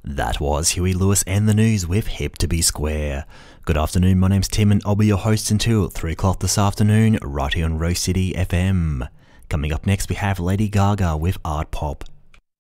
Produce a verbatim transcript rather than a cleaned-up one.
That was Huey Lewis and the News with Hip to Be Square. Good afternoon, my name's Tim and I'll be your host until three o'clock this afternoon right here on Rose City F M. Coming up next we have Lady Gaga with Art Pop.